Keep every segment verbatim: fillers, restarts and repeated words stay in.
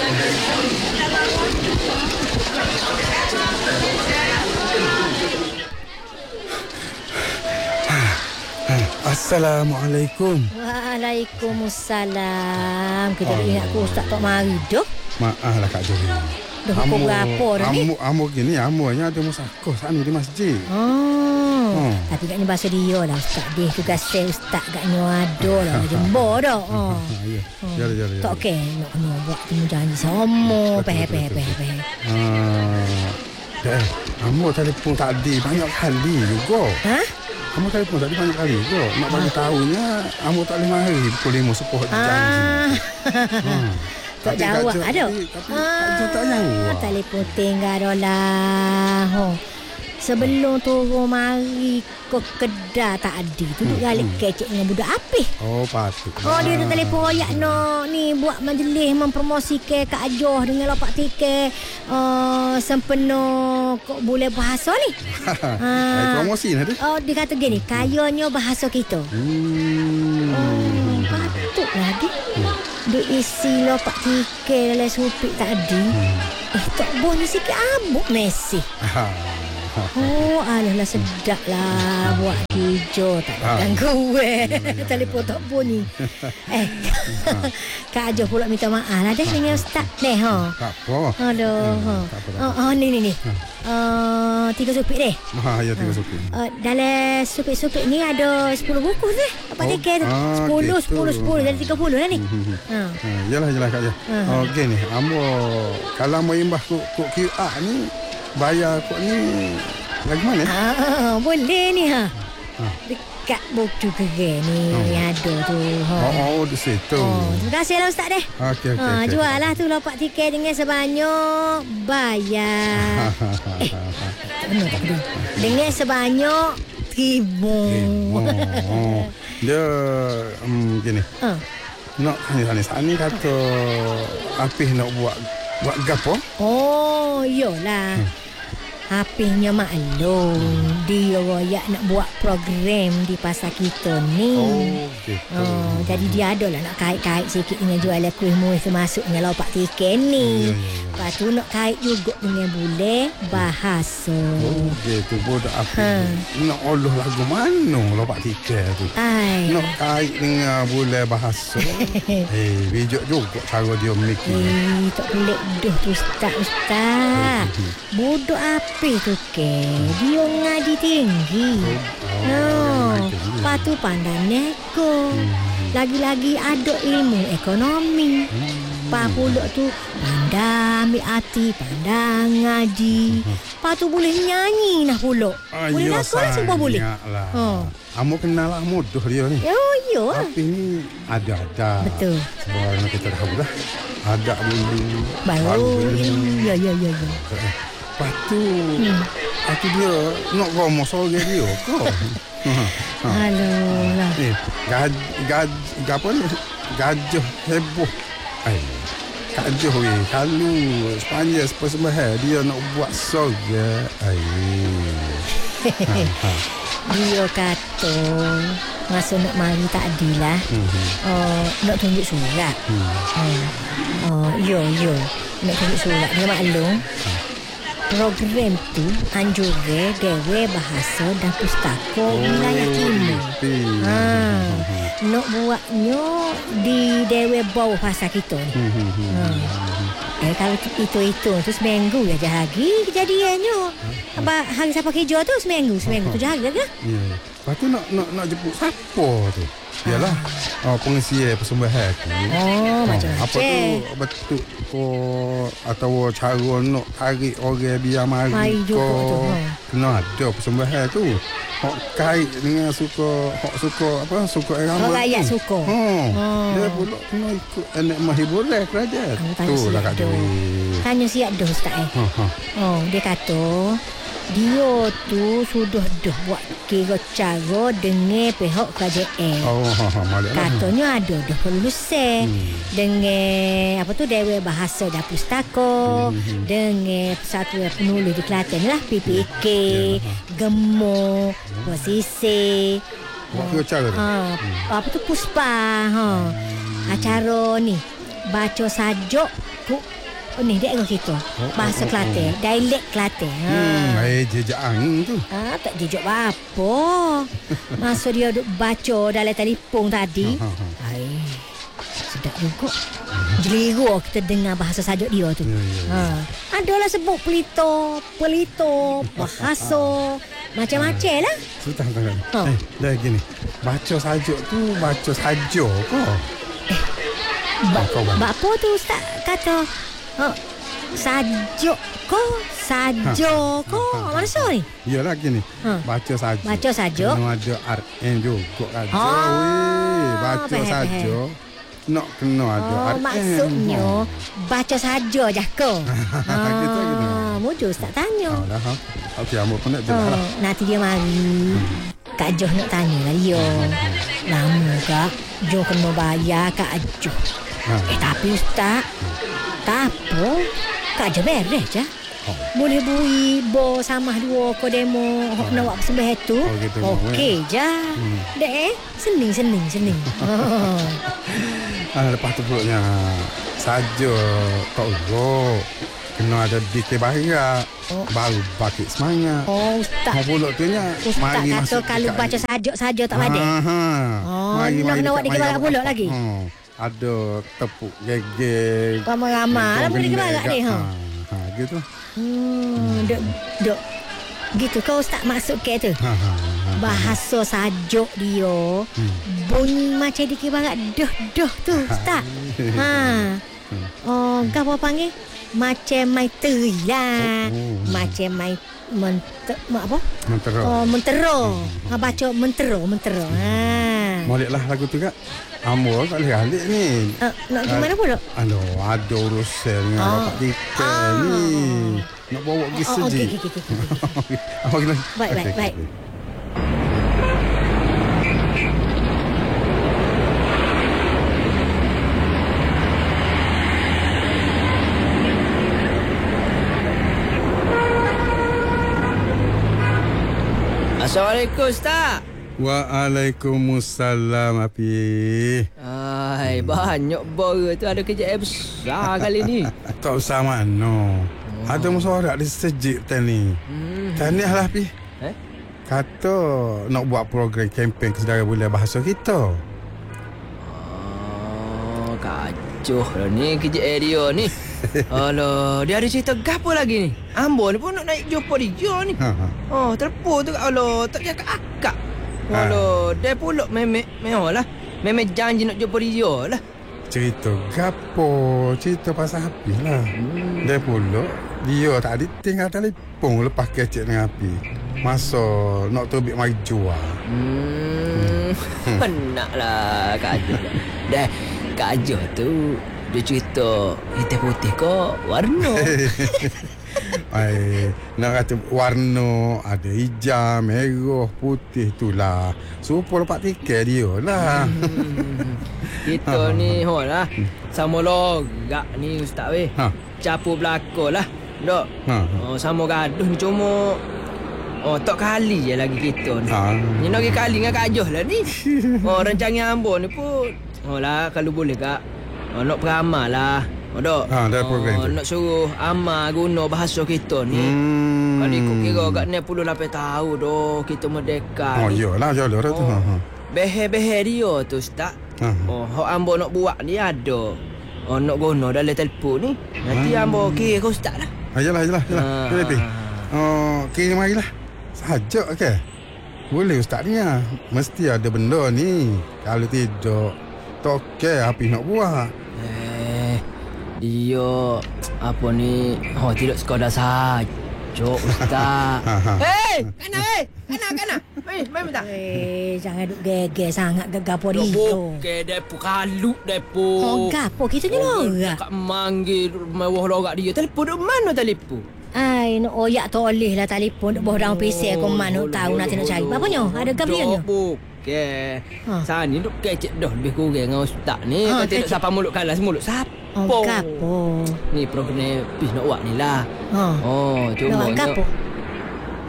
Assalamualaikum. Waalaikumsalam. Kita oh. ingat aku Ustaz Tok Mari dah. Maaflah Kak Jori. Dah pukul berapa dah ni? Amu, amu gini, amunya ada musakoh sana di masjid. Oh. Hmm. Tapi katnya bahasa dia lah Ustaz. Dia tugas saya Ustaz katnya ada lah. Jembar dah. Oh. Ya, ya, ya. Tak okey. Nak kena buat temu janji sama. Peh, peh, peh, peh. Dah, amu telefon tadi banyak kali juga. Ha? Kamu telefon tadi banyak kali juga. Nak bagi tahunya, kamu tak boleh mari pukul lima sepuluh janji. Ah. Tak jawab ada. Tapi tak jawab. Telefon tinggal lah. Oh. Sebelum turun mari ke kedai tak ada. Duduk hmm, galik hmm. kecek dengan budak Apih. Oh, patut. Oh, dia tu telefon royak no. Ni buat majlis mempromosikan Kak Ajoh dengan lopak tiket uh, sempena boleh bahasa ni. uh, promosi ni tu. Oh, dia kata gini, kayanya bahasa kita. Hmm. Oh, patutlah dia. Hmm. Dia isi lopak tiket dalam supik tadi. Hmm. Eh, tak boleh sikit abuk Messi. Oh, alah sedap lah buat hijau tak ada gue. Telefon tak bunyi. Eh, Kak Ajoh pula minta maaf lah deh dengan Ustaz deh ha. Tak apa. Aduh. Ha. Oh, oh ni ni ni. Uh, tiga supik deh. Ha, ya tiga supik. Uh, dalam supik-supik ni ada sepuluh buku deh. Apa tiket tu? sepuluh, sepuluh, sepuluh jadi tiga puluh lah ni. Ha. Yalah, yalah Kak Ajoh. Okey ni, ambo kalau mau imbah kok Q R ni bayar kok ni lagi mana? Ah, boleh ni ha. ha. Dekat buku keren ni oh. yang ada tu. Ha. Oh, oh, di situ. Oh, terima kasihlah Ustaz deh. Okey, okey. Ha, okay, jual lah tu lopak tiket dengan sebanyak bayar. eh, tak benar tak benar. Dengan sebanyak ribu. Oh. Dia um, gini. Ha. Nak ni sana kata Apih nak buat buat gapo? Oh, iyalah. Hmm. Apihnya maklum hmm. dia royak nak buat program di pasar kita ni. Oh, gitu. Oh, jadi dia ada lah nak kait-kait sikit dengan jual kuih muih termasuk dengan lopak tiket ni. Hmm, ya, ya, ya. Lepas tu nak kait juga dengan boleh bahasa. Oh, gitu. Budak Apih ha. Nak olah lagu mana lopak tiket tu? Ay. Nak kait dengan boleh bahasa. Eh, bijak juga cara dia mikir. Eh, tak boleh dah tu Ustaz, Ustaz. Budak Apih tu ke dia ngaji tinggi. Oh, oh. Lepas tu pandang neko. Lagi-lagi ada ilmu ekonomi. Lepas pula tu pandang ambil hati, pandang ngaji. Lepas tu boleh nyanyi nah pula. Boleh lagu lah semua boleh. Oh. Kamu kenal lah mudah dia ni. Oh, iya. Tapi ni ada-ada. Betul. Sebab kita tahu dah. Ada dulu. Baru. Ya, ya, ya, ya. Lepas tu hmm. Lepas tu dia nak ngomong soal dia kau. Halo lah. Eh, gaj, gaj, apa ni? Gajah heboh. Ay, gajah we. Kalau sepanjang persembahan dia nak buat soal ay. Dia kata masa nak mari tak adilah. Mm-hmm. Uh, nak tunjuk surat. Mm. Uh, uh, yo yo. Nak tunjuk surat dia maklum. Mm. Program tu anjur dewe bahasa dan pustaka oh, wilayah timur. Ha. Nak buatnya di dewe bawah bahasa kita ni. Ha. Eh kalau itu-itu tu seminggu aja lagi kejadiannya. Apa hari siapa kerja tu seminggu, seminggu tu jaga ke? Ya. Lepas tu nak nak nak jemput siapa tu? Yalah. Oh, pengisi persembahan tu. Oh, macam apa tu betul ko atau cara nak tarik orang biar mari ko kena ada persembahan tu. Hak kait dengan suka hak suka apa suka ramai. Oh, rakyat suka. Ha. Oh. Dia pula kena ikut anak mahibullah kerajaan. Tu lah kat dia. Tanya siap dah Ustaz eh. Ha, ha. Oh, dia kata dia tu sudah dah buat kira cara dengan pihak kerajaan. Oh, ha, ha, katanya ada dah kelulusan hmm. dengan apa tu Dewan Bahasa dan Pustaka, hmm. dengan Persatuan Penulis di Kelantan lah, P P K, yeah. Gemuk, Posisi. Buat kira cara tu. Ha, hmm. apa tu Puspa, ha. Hmm. Acara ni baca sajuk ku oh, ni dia kita. Bahasa Kelantan, dialek Kelantan. Ha. Hmm, eh jejak angin tu. Ah, tak jejak apa. Masa dia duk baca dalam telefon tadi. Ai. Sedap juga. Jeliru kita dengar bahasa sajuk dia tu. Ya, ya, ya. Ha. Adalah sebut pelito, pelito, bahasa, macam-macam lah. Sultan tangan. Ha. Eh, dah gini. Baca sajuk tu baca sajuk ke? Ba- kau bang. Bapa tu Ustaz kata oh, sajuk ko, sajuk ko. Mana so ni? Iyalah gini. Ha. Baca sajuk. Baca sajuk. Kena ada R N juga sajuk. Ah, Weh, baca faham, sajuk. Nak kena ada Oh, R N. maksudnya baca saja je ko. Gitu, gitu. Muju Ustaz tanya. Oh, dah. Ha. Okey, ambo pun nak jelas Oh, lah. nanti dia mari. Kak Joh nak tanya lah dia. Lama kak Joh kena bayar Kak Joh. Ha. Eh tapi Ustaz, tak apa. Kak Joh beres je. Oh. Boleh bui bo sama dua ko demo hok nak buat sembah tu. Oh, gitu. Okey je. Hmm. Dek eh, sening sening sening. Oh. Ah, lepas tu pulaknya saja Kak Uro kena ada D K bayar. Oh. Baru bakit semangat. Oh Ustaz. Mau pulak tu nya. Ustaz kata kalau baca sajuk saja tak badai. Ha. Oh, nak kena buat D K bayar pulak lagi. Ha. Ada tepuk gegek. Ramai-ramai lah boleh D K bayar ni ha. Ha, gitu. Hmm, dok dok gitu kau Ustaz maksud ke tu. Ha, ha, ha. Bahasa sajuk dia Hmm. bunyi macam D K barat dah-dah tu Ustaz. Ha. Oh, gapo panggil? Macam mai teri lah. Oh, oh. Macam mai mente, apa? Mentera. Oh, mentera. Ha baca mentera, mentera. Ha. Moleklah lagu tu Kak. Amor tak boleh alik ni. Uh, nak gimana pula? Aduh, ada urusan dengan Ah. bapak kita Ah. ni. Nak bawa pergi Oh, seji. okey, okey, okey, okey. Apa gila? Baik, baik, baik. Assalamualaikum Ustaz. Waalaikumsalam Api. Ai, banyak bora tu ada kerja besar kali ni. Tak usah mana. Ada musyawarah di sejik tadi. Hmm. Tahniah lah Api. Eh? Kata nak buat program kempen kesedaran budaya bahasa kita. Oh, kacau lah ni kerja area ni. Alah, dia ada cerita gapo lagi ni? Ambo ni pun nak naik jumpa dia ni. Ha, ha. Oh, terpu tu alah, tak cakap akak. Ha. Alah, dia pula memek mehlah. Memek janji nak jumpa dia lah. Cerita gapo? Cerita pasal Api lah. Hmm. Dia pula dia tadi tinggal telefon lepas kecek dengan Api. Masa nak terbit mari jual. Hmm. Penaklah Kak Ajuh. Dah, Kak Ajuh tu dia cerita hitam putih kok warna. Ai, nak kata warna ada hijau, merah, putih tu lah. Suruh lepak tiket dia lah. Hmm. Kita ni ho lah sama logak ni Ustaz weh. Ha. Capu belakang lah. Dok. Ha. Oh, sama gaduh ni cuma oh tok kali je lagi kita ni. Ha. Ni nak pergi kali dengan Kak Ajuh lah ni. Oh, rancangan ambo ni pun. Oh lah kalau boleh Kak. Oh, nak beramal lah. Oh, dok. Ha, ada program oh, tu. nak suruh amal guna bahasa kita ni. Hmm. Kalau ikut kira kat enam puluh lapan tahun doh kita merdeka Oh, ni. iyalah jalur tu. Ha. ha. Behe-behe dia tu Ustaz. Ha. Oh, hak ambo nak buat ni ada. Oh, nak guna dalam telefon ni. Nanti Hmm. ambo kira ke Ustaz lah. Ayolah, ayolah, ayolah. Ha. Boleh, Pi. Oh, kira marilah. Sajak ke? Boleh Ustaz ni lah. Mesti ada benda ni. Kalau tidak, tak okey Api nak buat. Eh, dia apa ni? Oh, tidak sekadar saja Ustaz. Ha, ha. Hei, kana eh. Kana kana. Hei, mai minta. Eh, jangan duk geger sangat gegapo dia. Bukan depo kalut depo. Oh, gapo kita ni lorak. Kak manggil mewah lorak dia. Telefon duk mana telefon? Ai, nak oyak toleh lah telefon duk bawah daun P C aku mana tahu nanti nak cari. Apanya? Ada gabiannya? Bukan. Ha. Sani duk kecek dah lebih kurang dengan Ustaz ni. Ha, Kata tidak kecek. siapa mulut kalas mulut siapa. Oh, gapo. Ni program pis nak buat ni lah. Ha. Oh, cuma Nak gapo?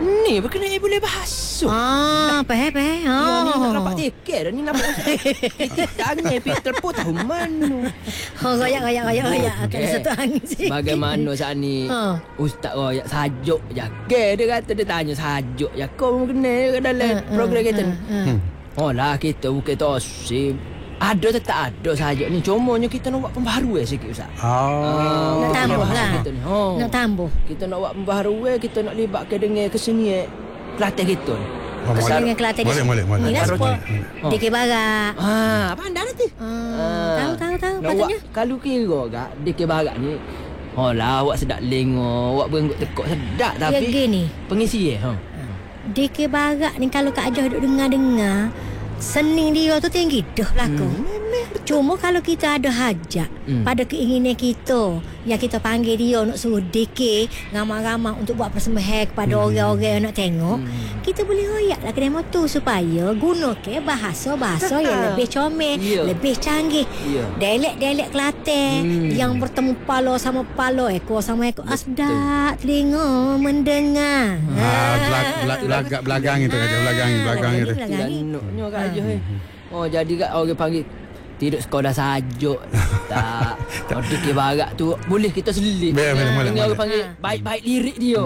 Ni berkenaan boleh bahasa. Ah, peh peh. Ya, ni nak Oh. dapat tiket dah. Ni nak tiket tangan pergi terput tahu mana. Oh, royak royak royak royak akan Okey. satu angin sikit. Bagaimana saat ni Ha. Ustaz royak sajuk je. Ke dia kata dia tanya sajuk je. Kau mengenai ke dalam Ha, ha, program kita ni. ha, ha. Hmm. Oh lah kita bukan tosim. Ada tetap ada sajuk ni. Cumanya kita nak buat pembaharuan sikit Ustaz. Ah. Nak tambah bahasa lah. kita ni. Oh. Nak tambah. Kita nak buat pembaharuan, kita nak libatkan dengan kesenian Kelantan kita ni. Oh, Kesal boleh. dengan Kelantan. Boleh, boleh, boleh. Ni lah Boleh. sport. Oh. D K Barak. Ah, pandai nanti. Ah, tahu tahu tahu Nak buat patutnya. kalau kira gak D K Barat ni. Oh lah, awak sedap lengo, awak berenggut tekuk sedap Ya tapi gini. pengisi eh. Ha. D K Barak ni kalau Kak Ajah duduk dengar-dengar, seni dia tu tinggi dah berlaku. Hmm, Cuma kalau kita ada hajat Hmm. pada keinginan kita yang kita panggil dia nak suruh D K ramai-ramai untuk buat persembahan kepada Hmm. orang-orang yang nak tengok, kita boleh royaklah kedai motor supaya gunakan bahasa-bahasa yang lebih comel, Ya. lebih canggih. Ya. Dialek-dialek Kelantan Hmm. yang bertemu pala sama pala, ekor sama ekor. Asdak telinga mendengar. Ah, belag- belag- belagak belagang itu aja, belagang belagang itu. Belagang ni. Ganuknya kat aja eh. Oh jadi kat orang panggil tidur sekolah sajuk. Tak. Kalau D K Barat tu boleh kita selit. Boleh, boleh, boleh, Dengan orang boleh. panggil baik-baik lirik dia.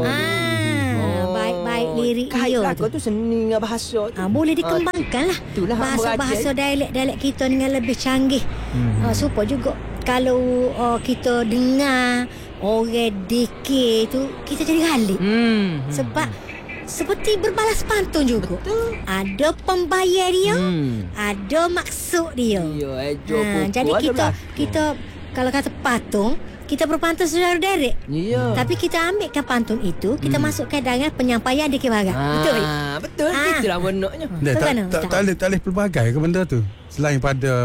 Ah, baik-baik lirik Kait dia belakang tu. tu seni dengan bahasa tu. Ah, boleh dikembangkan lah. itulah hak Bahasa-bahasa berajar. dialek-dialek kita dengan lebih canggih. Hmm. Ah, supaya juga kalau uh, kita dengar orang D K tu, kita jadi galik. Hmm. Sebab seperti berbalas pantun juga. Betul. Ada pembayar dia, Hmm. ada maksud dia. Ya, ejo Ha, pokok jadi ada kita belakang. kita kalau kata patung, kita berpantun secara direct. Ya. Tapi kita ambilkan pantun itu, kita masukkan dalam penyampaian D K Barat. Betul? Ah, betul. Ah. Itulah benarnya. Dia tak Bagaimana, tak Ustaz? tak boleh tak boleh pelbagai ke benda tu. Selain pada